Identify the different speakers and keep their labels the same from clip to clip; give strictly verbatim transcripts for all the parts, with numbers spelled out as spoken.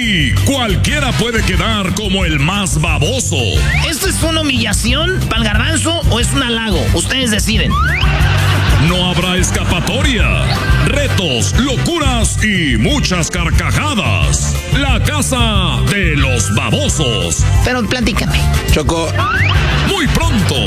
Speaker 1: Aquí cualquiera puede quedar como el más baboso.
Speaker 2: ¿Esto es una humillación para el Garbanzo o es un halago? Ustedes deciden.
Speaker 1: No habrá escapatoria. Retos, locuras y muchas carcajadas. La casa de los babosos.
Speaker 2: Pero platícame.
Speaker 3: Choco.
Speaker 1: Muy pronto.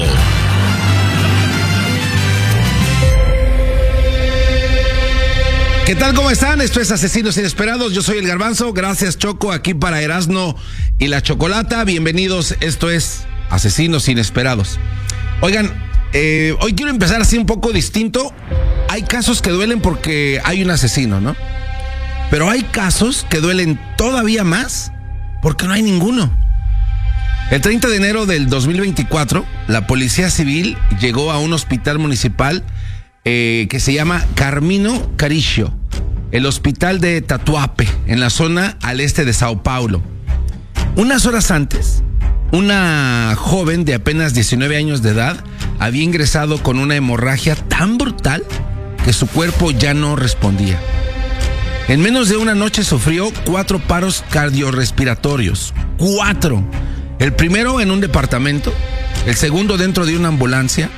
Speaker 3: ¿Qué tal? ¿Cómo están? Esto es Asesinos Inesperados. Yo soy el Garbanzo. Gracias, Choco, aquí para Erasno y la Chocolata. Bienvenidos. Esto es Asesinos Inesperados. Oigan, eh, hoy quiero empezar así un poco distinto. Hay casos que duelen porque hay un asesino, ¿no? Pero hay casos que duelen todavía más porque no hay ninguno. El treinta de enero del dos mil veinticuatro, la Policía Civil llegó a un hospital municipal eh, que se llama Carmino Caricio, el hospital de Tatuape, en la zona al este de Sao Paulo. Unas horas antes, una joven de apenas diecinueve años de edad había ingresado con una hemorragia tan brutal que su cuerpo ya no respondía. En menos de una noche sufrió cuatro paros cardiorrespiratorios. ¡Cuatro! El primero en un departamento, el segundo dentro de una ambulancia,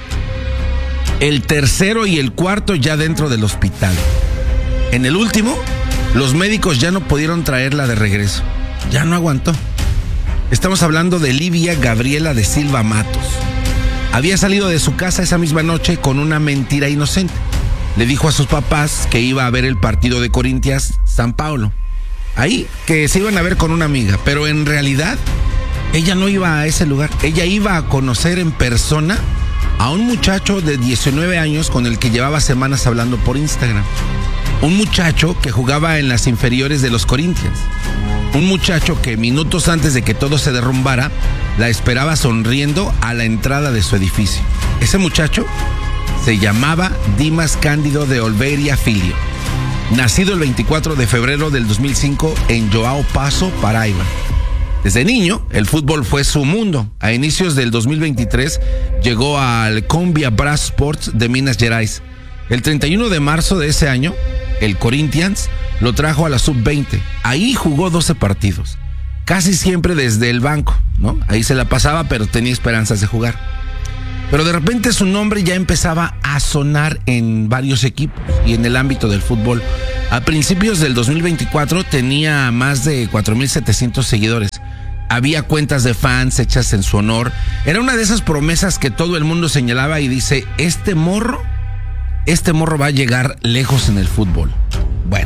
Speaker 3: el tercero y el cuarto ya dentro del hospital. En el último, los médicos ya no pudieron traerla de regreso. Ya no aguantó. Estamos hablando de Livia Gabriela de Silva Matos. Había salido de su casa esa misma noche con una mentira inocente. Le dijo a sus papás que iba a ver el partido de Corinthians San Paulo. Ahí, que se iban a ver con una amiga, pero en realidad ella no iba a ese lugar. Ella iba a conocer en persona a un muchacho de diecinueve años con el que llevaba semanas hablando por Instagram. Un muchacho que jugaba en las inferiores de los Corinthians. Un muchacho que minutos antes de que todo se derrumbara, la esperaba sonriendo a la entrada de su edificio. Ese muchacho se llamaba Dimas Cándido de Olveria Filho. Nacido el veinticuatro de febrero del dos mil cinco en João Passo, Paraíba. Desde niño, el fútbol fue su mundo. A inicios del dos mil veintitrés llegó al Combia Brass Sports de Minas Gerais. El treinta y uno de marzo de ese año, el Corinthians lo trajo a la sub veinte. Ahí jugó doce partidos. Casi siempre desde el banco, ¿no? Ahí se la pasaba, pero tenía esperanzas de jugar. Pero de repente su nombre ya empezaba a sonar en varios equipos y en el ámbito del fútbol. A principios del dos mil veinticuatro tenía más de cuatro mil setecientos seguidores. Había cuentas de fans hechas en su honor. Era una de esas promesas que todo el mundo señalaba y dice, este morro, este morro va a llegar lejos en el fútbol. Bueno,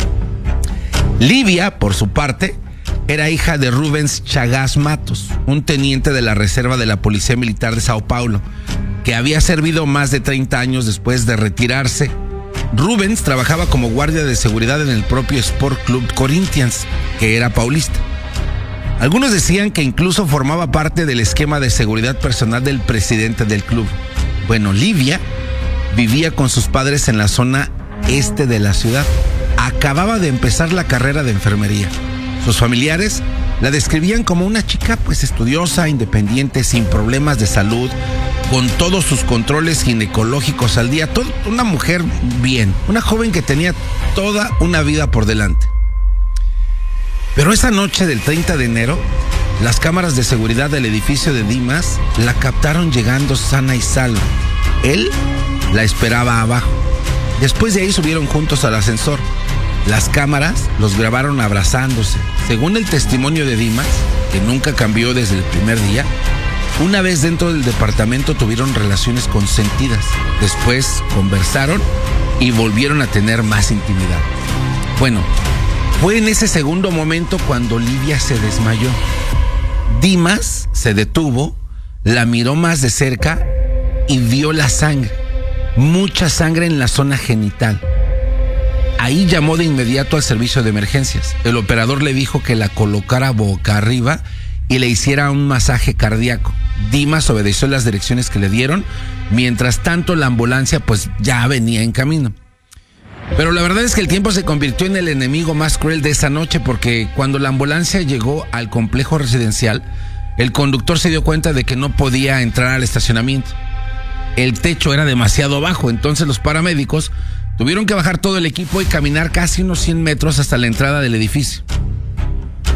Speaker 3: Livia, por su parte, era hija de Rubens Chagas Matos, un teniente de la reserva de la Policía Militar de Sao Paulo, que había servido más de treinta años después de retirarse. Rubens trabajaba como guardia de seguridad en el propio Sport Club Corinthians, que era paulista. Algunos decían que incluso formaba parte del esquema de seguridad personal del presidente del club. Bueno, Livia vivía con sus padres en la zona este de la ciudad. Acababa de empezar la carrera de enfermería. Sus familiares la describían como una chica pues estudiosa, independiente, sin problemas de salud, con todos sus controles ginecológicos al día, todo, una mujer bien, una joven que tenía toda una vida por delante. Pero esa noche del treinta de enero, las cámaras de seguridad del edificio de Dimas la captaron llegando sana y salva. Él la esperaba abajo. Después de ahí subieron juntos al ascensor. Las cámaras los grabaron abrazándose. Según el testimonio de Dimas, que nunca cambió desde el primer día, una vez dentro del departamento tuvieron relaciones consentidas. Después conversaron y volvieron a tener más intimidad. Bueno, fue en ese segundo momento cuando Livia se desmayó. Dimas se detuvo, la miró más de cerca y vio la sangre. Mucha sangre en la zona genital. Ahí llamó de inmediato al servicio de emergencias. El operador le dijo que la colocara boca arriba y le hiciera un masaje cardíaco. Dimas obedeció las direcciones que le dieron. Mientras tanto, la ambulancia pues ya venía en camino. Pero la verdad es que el tiempo se convirtió en el enemigo más cruel de esa noche, porque cuando la ambulancia llegó al complejo residencial, el conductor se dio cuenta de que no podía entrar al estacionamiento. El techo era demasiado bajo, entonces los paramédicos tuvieron que bajar todo el equipo y caminar casi unos cien metros hasta la entrada del edificio.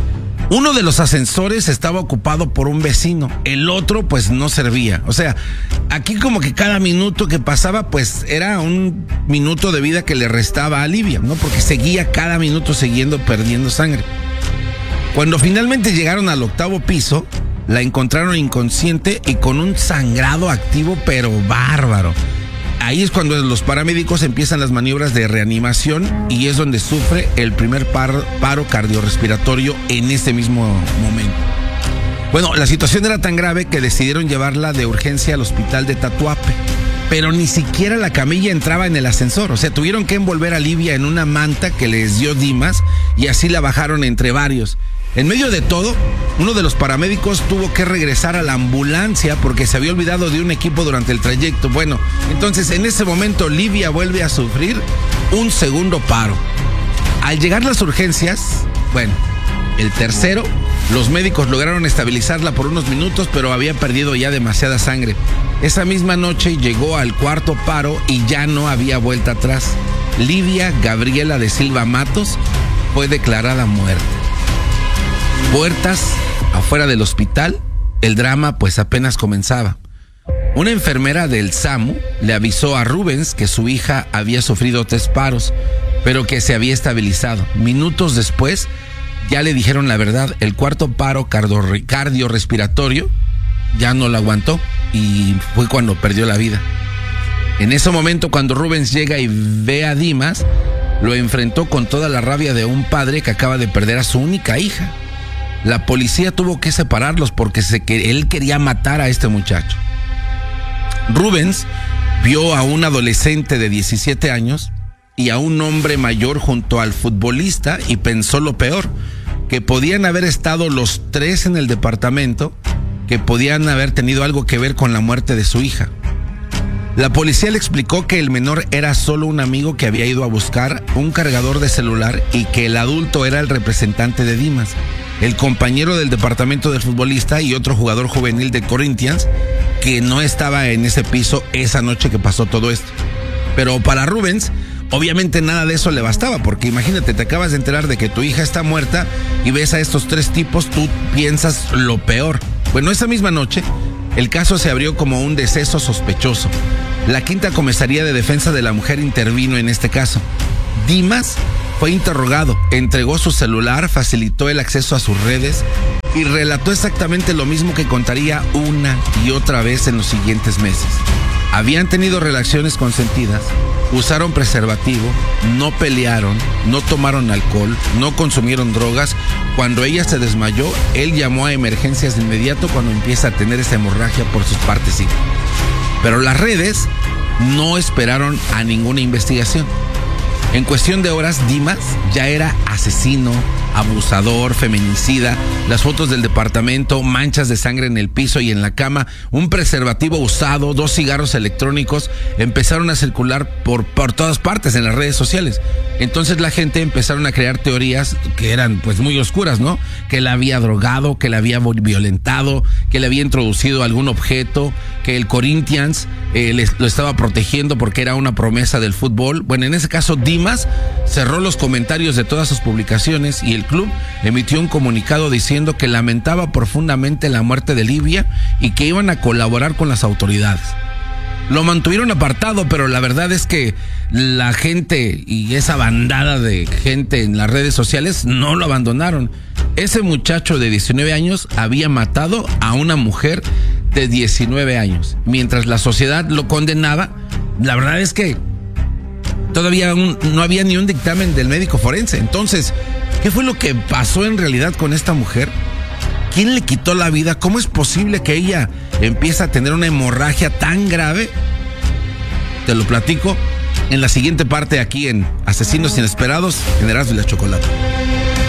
Speaker 3: Uno de los ascensores estaba ocupado por un vecino, el otro pues no servía. O sea, aquí como que cada minuto que pasaba pues era un minuto de vida que le restaba a Livia, ¿no? Porque seguía cada minuto siguiendo perdiendo sangre. Cuando finalmente llegaron al octavo piso, la encontraron inconsciente y con un sangrado activo pero bárbaro. Ahí es cuando los paramédicos empiezan las maniobras de reanimación y es donde sufre el primer paro, paro cardiorrespiratorio en ese mismo momento. Bueno, la situación era tan grave que decidieron llevarla de urgencia al hospital de Tatuape, pero ni siquiera la camilla entraba en el ascensor. O sea, tuvieron que envolver a Livia en una manta que les dio Dimas y así la bajaron entre varios. En medio de todo, uno de los paramédicos tuvo que regresar a la ambulancia porque se había olvidado de un equipo durante el trayecto. Bueno, entonces en ese momento Livia vuelve a sufrir un segundo paro. Al llegar las urgencias, bueno, el tercero, los médicos lograron estabilizarla por unos minutos, pero había perdido ya demasiada sangre. Esa misma noche llegó al cuarto paro y ya no había vuelta atrás. Livia Gabriela de Silva Matos fue declarada muerta. Puertas afuera del hospital, el drama pues apenas comenzaba. Una enfermera del SAMU le avisó a Rubens que su hija había sufrido tres paros, pero que se había estabilizado. Minutos después ya le dijeron la verdad, el cuarto paro cardiorrespiratorio ya no lo aguantó y fue cuando perdió la vida. En ese momento, cuando Rubens llega y ve a Dimas, lo enfrentó con toda la rabia de un padre que acaba de perder a su única hija. La policía tuvo que separarlos porque se, que él quería matar a este muchacho. Rubens vio a un adolescente de diecisiete años y a un hombre mayor junto al futbolista y pensó lo peor, que podían haber estado los tres en el departamento, que podían haber tenido algo que ver con la muerte de su hija. La policía le explicó que el menor era solo un amigo que había ido a buscar un cargador de celular y que el adulto era el representante de Dimas, el compañero del departamento del futbolista y otro jugador juvenil de Corinthians que no estaba en ese piso esa noche que pasó todo esto. Pero para Rubens, obviamente nada de eso le bastaba, porque imagínate, te acabas de enterar de que tu hija está muerta y ves a estos tres tipos, tú piensas lo peor. Bueno, esa misma noche, el caso se abrió como un deceso sospechoso. La quinta comisaría de defensa de la mujer intervino en este caso. Dimas fue interrogado, entregó su celular, facilitó el acceso a sus redes y relató exactamente lo mismo que contaría una y otra vez en los siguientes meses. Habían tenido relaciones consentidas, usaron preservativo, no pelearon, no tomaron alcohol, no consumieron drogas. Cuando ella se desmayó, él llamó a emergencias de inmediato cuando empieza a tener esa hemorragia por sus partes íntimas. Pero las redes no esperaron a ninguna investigación. En cuestión de horas, Dimas ya era asesino, abusador, feminicida. Las fotos del departamento, manchas de sangre en el piso y en la cama, un preservativo usado, dos cigarros electrónicos, empezaron a circular por, por todas partes en las redes sociales. Entonces la gente empezaron a crear teorías que eran pues muy oscuras, ¿no? Que la había drogado, que la había violentado, que le había introducido algún objeto, que el Corinthians eh, les, lo estaba protegiendo porque era una promesa del fútbol. Bueno, en ese caso Dimas cerró los comentarios de todas sus publicaciones y el club emitió un comunicado diciendo que lamentaba profundamente la muerte de Livia y que iban a colaborar con las autoridades. Lo mantuvieron apartado, pero la verdad es que la gente y esa bandada de gente en las redes sociales no lo abandonaron. Ese muchacho de diecinueve años había matado a una mujer de diecinueve años. Mientras la sociedad lo condenaba, la verdad es que todavía un, no había ni un dictamen del médico forense. Entonces, ¿qué fue lo que pasó en realidad con esta mujer? ¿Quién le quitó la vida? ¿Cómo es posible que ella empiece a tener una hemorragia tan grave? Te lo platico en la siguiente parte aquí en Asesinos Inesperados en Erasmo y la Chocolata.